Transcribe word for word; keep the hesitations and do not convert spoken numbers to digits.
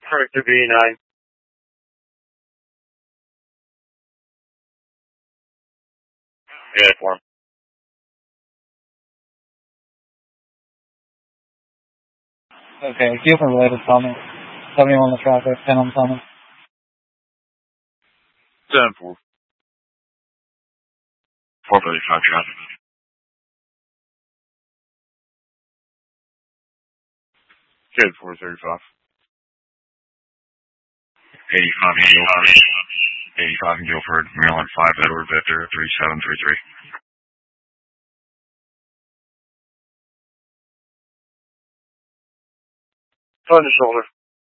Victor B nine. Uniform. Okay, feel for related comment. seventy-one on the traffic, ten on the comment. ten four. four thirty-five traffic. Kid four thirty-five. eighty-five in Guilford. eighty-five in Guilford, Maryland five Edward Victor three seven three three. On the shoulder.